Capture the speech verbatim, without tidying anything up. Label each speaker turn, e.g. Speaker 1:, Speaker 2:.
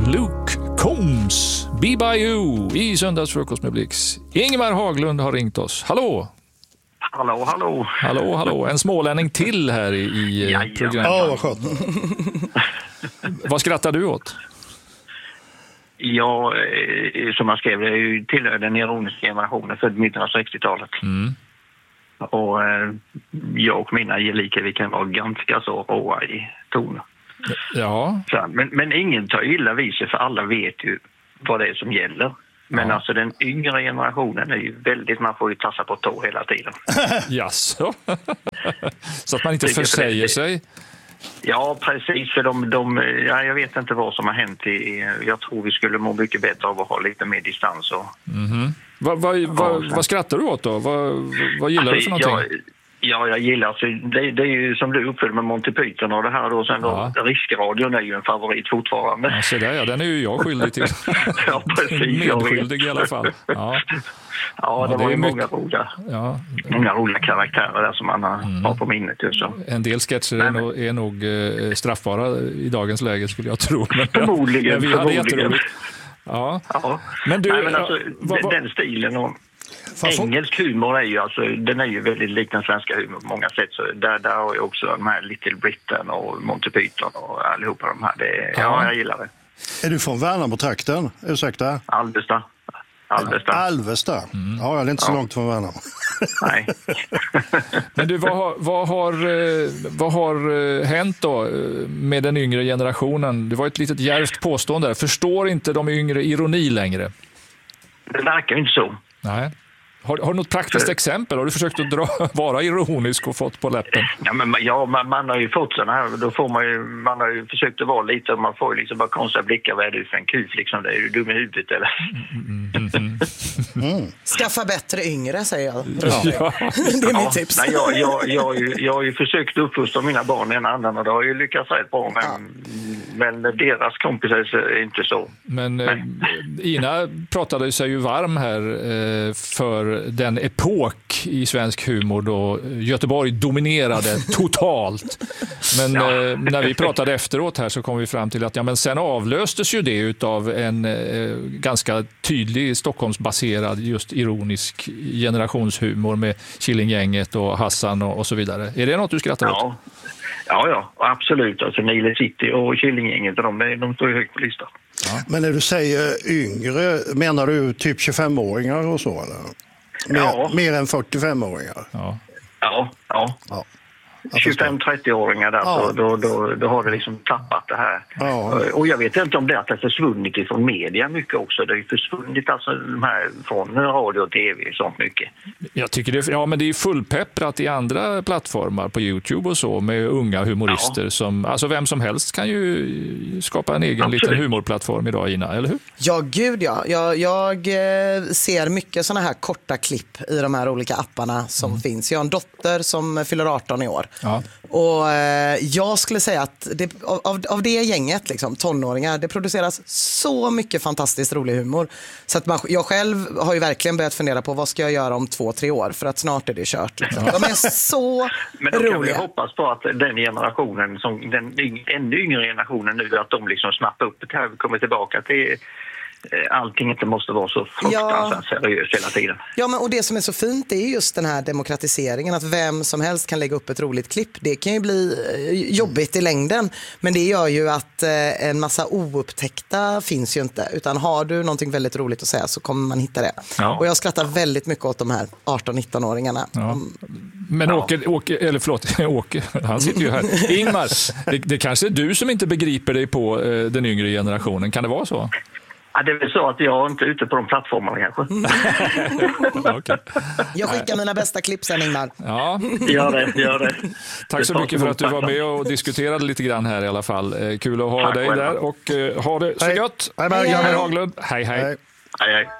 Speaker 1: Luke Combs, Be By You i Söndagsfrukost med Blix. Ingemar Haglund har ringt oss. Hallå!
Speaker 2: Hallå, hallå.
Speaker 1: Hallå, hallå. En smålänning till här i, i
Speaker 2: Jaja.
Speaker 1: programmet.
Speaker 3: Ja, vad skönt.
Speaker 1: Vad skrattar du åt?
Speaker 2: Jag, eh, som jag skrev, jag är ju tillhör den ironiska generationen född mitten av sextiotalet.
Speaker 1: Mm.
Speaker 2: Och eh, jag och mina gelikar, vi kan vara ganska så råa i tonen.
Speaker 1: Ja.
Speaker 2: Så, men, men ingen tar illa vid sig, för alla vet ju vad det är som gäller. Men
Speaker 1: Ja.
Speaker 2: alltså den yngre generationen är ju väldigt, man får ju tassa på tå hela tiden.
Speaker 1: Jaså? Så att man inte
Speaker 2: Tycker
Speaker 1: försäger
Speaker 2: det-
Speaker 1: sig.
Speaker 2: Ja, precis, för de, de, ja, jag vet inte vad som har hänt. I, jag tror vi skulle må mycket bättre av att ha lite mer distans. Och,
Speaker 1: Mhm. Vad, vad, vad, vad skrattar du åt då? Vad, vad gillar du för någonting?
Speaker 2: Jag, ja, jag gillar, alltså, det, det är ju som du uppfyllde med Monty Python och det här då. Sen
Speaker 1: Ja.
Speaker 2: då, Riskradion är ju en favorit fortfarande.
Speaker 1: Ja, så där, ja, den är ju jag skyldig till.
Speaker 2: Ja, precis. jag vet.
Speaker 1: Medskyldig i alla fall. Ja,
Speaker 2: Ja, det,
Speaker 1: Ja, det
Speaker 2: var
Speaker 1: är
Speaker 2: ju många
Speaker 1: mycket-
Speaker 2: roliga,
Speaker 1: ja.
Speaker 2: många roliga karaktärer där som man har,
Speaker 1: Mm.
Speaker 2: har på minnet. Ju, så.
Speaker 1: En del sketcher är
Speaker 2: Nej, men-
Speaker 1: nog, är nog eh, straffbara i dagens läge, skulle jag tro. Men,
Speaker 2: Förmodligen,
Speaker 1: men vi hade
Speaker 2: förmodligen.
Speaker 1: jätteroligt. Ja.
Speaker 2: Ja.
Speaker 1: Men du,
Speaker 2: Nej, men alltså,
Speaker 1: ja, vad- vad-
Speaker 2: den stilen och
Speaker 3: Fan, får-
Speaker 2: engelsk humor är ju alltså, den är ju väldigt lik den svenska humor på många sätt. Så där, där har ju också de här Little Britain och Monty Python och allihopa de här. Det, ja.
Speaker 1: Ja.
Speaker 2: jag gillar det.
Speaker 3: Är du från Värnamo-trakten? Ursäkta?
Speaker 2: Alvesta. Alvesta.
Speaker 3: Alvesta? Ja, jag är inte så
Speaker 2: Ja.
Speaker 3: långt från Värnamo.
Speaker 2: Nej.
Speaker 1: Men du, vad har, vad har, eh, vad har eh, hänt då eh, med den yngre generationen? Det var ett litet djärvt påstående där. Förstår inte de yngre ironi längre?
Speaker 2: Det verkar ju inte så.
Speaker 1: Nej. Har, har du något praktiskt exempel? Har du försökt att dra, vara ironisk och fått på läppen?
Speaker 2: Ja, men, ja, man, man har ju fått sådana här, då får man ju, man har ju försökt att vara lite, man får ju liksom bara konstiga blickar, vad är du för en kuf liksom, det är ju dum i huvudet eller?
Speaker 4: Skaffa bättre yngre, säger jag.
Speaker 1: Ja.
Speaker 4: Det är mitt tips.
Speaker 2: Nej, jag, jag, jag, har ju, jag har ju försökt uppfostra mina barn en annan och det har ju lyckats rätt bra, men, men deras kompisar är inte så.
Speaker 1: Men eh, Ina pratade sig ju varm här eh, för den epok i svensk humor då Göteborg dominerade totalt. Men
Speaker 2: Ja.
Speaker 1: eh, när vi pratade efteråt här så kom vi fram till att ja, men sen avlöstes ju det utav en eh, ganska tydlig Stockholmsbaserad just ironisk generationshumor med Killinggänget och Hassan och, och så vidare. Är det något du skrattar åt?
Speaker 2: Ja, ja, ja absolut. Alltså Nile City och Killinggänget, de, de står ju högt på listan.
Speaker 3: Men när du säger yngre, menar du typ tjugofemåringar och så? Eller? Mer,
Speaker 2: Ja.
Speaker 3: mer än fyrtiofemåringar?
Speaker 1: Ja.
Speaker 2: Ja, ja.
Speaker 3: Ja. Jag förstår.
Speaker 2: tjugofem-trettio-åringar där,
Speaker 3: Ja.
Speaker 2: så då, då, då har det liksom tappat det här.
Speaker 3: Ja.
Speaker 2: Och jag vet inte om det att det har försvunnit ifrån media mycket också. Det har ju försvunnit alltså de här från radio och tv och sånt mycket.
Speaker 1: Jag tycker det, ja, men det är fullpepprat i andra plattformar på YouTube och så med unga humorister
Speaker 2: Ja.
Speaker 1: som, alltså vem som helst kan ju skapa en egen
Speaker 2: Absolut.
Speaker 1: liten humorplattform idag, Ina, eller hur?
Speaker 4: Ja, gud ja. Jag, jag eh, ser mycket såna här korta klipp i de här olika apparna som finns. Jag har en dotter som fyller arton i år.
Speaker 1: Ja.
Speaker 4: Och eh, jag skulle säga att det, av, av det gänget, liksom, tonåringar, det produceras så mycket fantastiskt rolig humor. Så att man, jag själv har ju verkligen börjat fundera på vad ska jag göra om två, tre år? För att snart är det kört. Liksom. De är så
Speaker 2: Men då kan vi
Speaker 4: roliga.
Speaker 2: hoppas på att den generationen, som den yng, ännu yngre generationen nu, att de liksom snappar upp det här och kommer tillbaka till eh, allting inte måste vara så fruktansvärt seriöst hela tiden.
Speaker 4: Ja, men och det som är så fint är just den här demokratiseringen, att vem som helst kan lägga upp ett roligt klipp. Det kan ju bli eh, jobbigt i längden, men det gör ju att eh, en massa oupptäckta finns ju inte, utan har du någonting väldigt roligt att säga så kommer man hitta det.
Speaker 2: Ja.
Speaker 4: Och jag skrattar väldigt mycket åt de här arton-nitton-åringarna.
Speaker 1: Ja.
Speaker 4: De,
Speaker 1: Men
Speaker 2: Ja.
Speaker 1: Åke, Åke, eller förlåt, Åke, han sitter ju här. Ingmar, det, det kanske är du som inte begriper dig på eh, den yngre generationen. Kan det vara så?
Speaker 2: Ja, det är väl så att jag är inte ute på de plattformarna kanske.
Speaker 1: Okej.
Speaker 4: jag skickar mina bästa klipp sen, Ingmar.
Speaker 1: Ja,
Speaker 2: Gör det, gör det.
Speaker 1: tack så
Speaker 2: Det tar
Speaker 1: mycket för att du var
Speaker 2: emot,
Speaker 1: med och diskuterade lite grann här i alla fall. Eh, Kul att ha
Speaker 2: Tack
Speaker 1: dig
Speaker 2: själva.
Speaker 1: där och eh, ha det så
Speaker 3: Hej.
Speaker 1: gött.
Speaker 3: Hej, Berg.
Speaker 1: Ingmar Haglund. Hej, hej.
Speaker 3: Nej.
Speaker 2: Hej, hej.